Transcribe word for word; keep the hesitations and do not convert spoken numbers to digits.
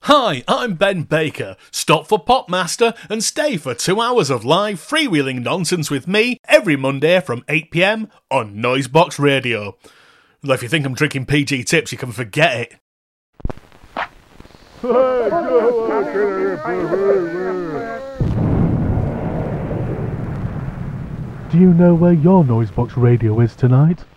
Hi, I'm Ben Baker. Stop for Popmaster and stay for two hours of live freewheeling nonsense with me every Monday from eight p m on Noisebox Radio. Well, if you think I'm drinking P G tips, you can forget it. Do you know where your Noisebox Radio is tonight?